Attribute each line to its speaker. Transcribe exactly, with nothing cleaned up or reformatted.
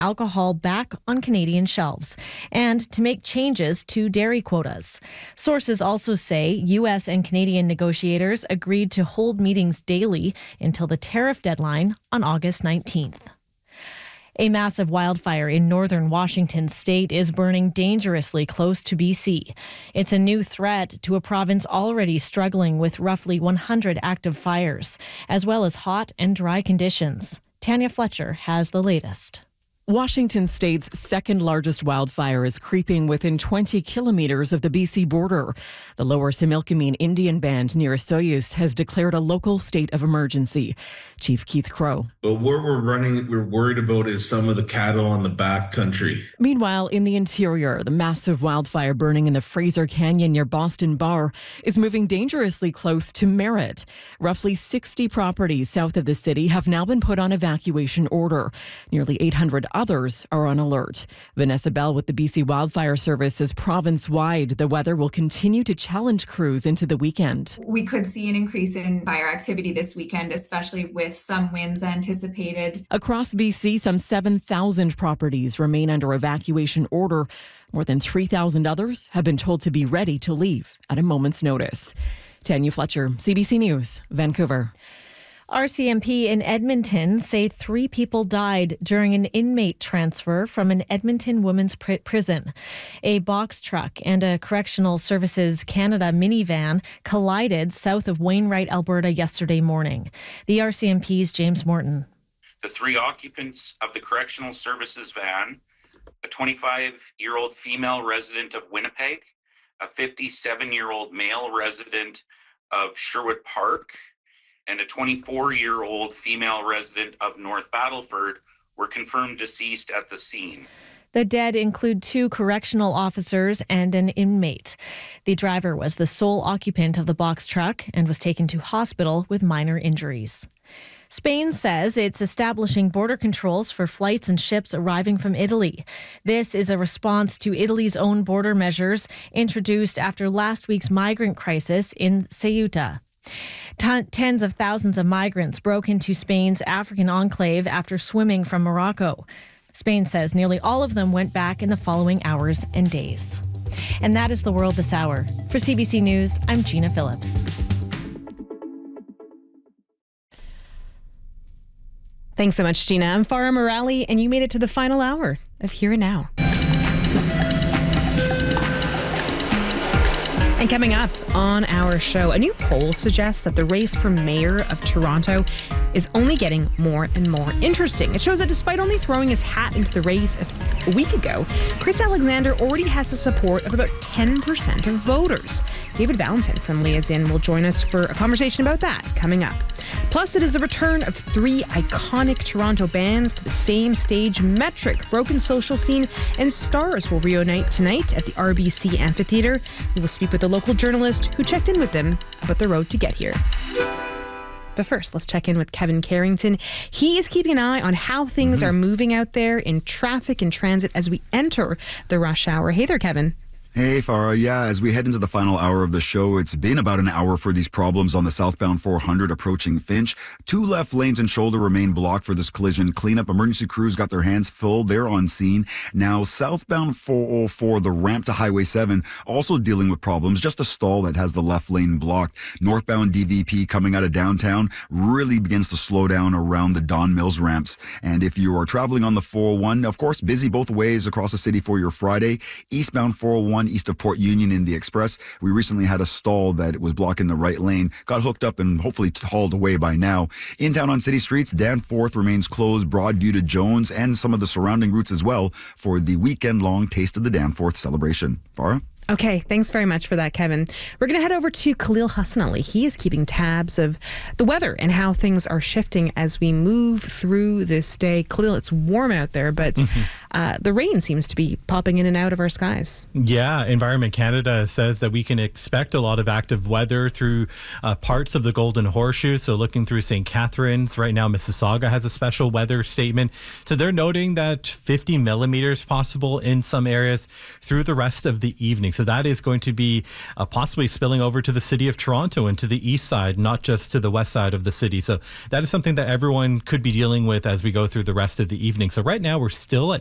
Speaker 1: alcohol back on Canadian shelves and to make changes to dairy quotas. Sources also say U S and Canadian negotiators agreed to hold meetings daily until the tariff deadline on August nineteenth. A massive wildfire in northern Washington state is burning dangerously close to B C. It's a new threat to a province already struggling with roughly one hundred active fires, as well as hot and dry conditions. Tanya Fletcher has the latest.
Speaker 2: Washington state's second largest wildfire is creeping within twenty kilometers of the B C border. The Lower Similkameen Indian Band near Soyuz has declared a local state of emergency. Chief Keith Crow.
Speaker 3: But where we're running, we're worried about is some of the cattle on the back country.
Speaker 2: Meanwhile, in the interior, the massive wildfire burning in the Fraser Canyon near Boston Bar is moving dangerously close to Merritt. Roughly sixty properties south of the city have now been put on evacuation order. Nearly eight hundred others are on alert. Vanessa Bell with the B C Wildfire Service says province-wide, the weather will continue to challenge crews into the weekend.
Speaker 4: We could see an increase in fire activity this weekend, especially with some winds anticipated.
Speaker 2: Across B C, some seven thousand properties remain under evacuation order. More than three thousand others have been told to be ready to leave at a moment's notice. Tanya Fletcher, C B C News, Vancouver.
Speaker 1: R C M P in Edmonton say three people died during an inmate transfer from an Edmonton women's pr- prison. A box truck and a Correctional Services Canada minivan collided south of Wainwright, Alberta yesterday morning. The R C M P's James Morton.
Speaker 5: The three occupants of the Correctional Services van, a twenty-five-year-old female resident of Winnipeg, a fifty-seven-year-old male resident of Sherwood Park, and a twenty-four-year-old female resident of North Battleford were confirmed deceased at the scene.
Speaker 1: The dead include two correctional officers and an inmate. The driver was the sole occupant of the box truck and was taken to hospital with minor injuries. Spain says it's establishing border controls for flights and ships arriving from Italy. This is a response to Italy's own border measures introduced after last week's migrant crisis in Ceuta. T- tens of thousands of migrants broke into Spain's African enclave after swimming from Morocco. Spain says nearly all of them went back in the following hours and days. And that is the world this hour. For C B C News, I'm Gina Phillips.
Speaker 6: Thanks so much, Gina. I'm Farah Morali, and you made it to the final hour of Here and Now. And coming up on our show, a new poll suggests that the race for mayor of Toronto is only getting more and more interesting. It shows that despite only throwing his hat into the race a week ago, Chris Alexander already has the support of about ten percent of voters. David Valentin from Liaison will join us for a conversation about that coming up. Plus, it is the return of three iconic Toronto bands to the same stage. Metric, Broken Social Scene, and Stars will reunite tonight at the R B C Amphitheatre. We will speak with a local journalist who checked in with them about the road to get here. But first, let's check in with Kevin Carrington. He is keeping an eye on how things mm-hmm. are moving out there in traffic and transit as we enter the rush hour. Hey there, Kevin.
Speaker 7: Hey, Farah. Yeah, as we head into the final hour of the show, it's been about an hour for these problems on the southbound four hundred approaching Finch. Two left lanes and shoulder remain blocked for this collision cleanup. Emergency crews got their hands full. They're on scene. Now, southbound four oh four, the ramp to Highway seven, also dealing with problems. Just a stall that has the left lane blocked. Northbound D V P coming out of downtown really begins to slow down around the Don Mills ramps. And if you are traveling on the four oh one, of course, busy both ways across the city for your Friday. Eastbound four oh one, east of Port Union in the Express. We recently had a stall that was blocking the right lane, got hooked up and hopefully hauled away by now. In town on city streets, Danforth remains closed, Broadview to Jones, and some of the surrounding routes as well for the weekend-long Taste of the Danforth celebration. Farah?
Speaker 6: Okay, thanks very much for that, Kevin. We're going to head over to Khalil Hassan Ali. He is keeping tabs of the weather and how things are shifting as we move through this day. Khalil, it's warm out there, but mm-hmm. uh, the rain seems to be popping in and out of our skies.
Speaker 8: Yeah, Environment Canada says that we can expect a lot of active weather through uh, parts of the Golden Horseshoe. So looking through Saint Catharines, right now Mississauga has a special weather statement. So they're noting that fifty millimeters possible in some areas through the rest of the evening. So that is going to be uh, possibly spilling over to the city of Toronto and to the east side, not just to the west side of the city. So that is something that everyone could be dealing with as we go through the rest of the evening. So right now we're still at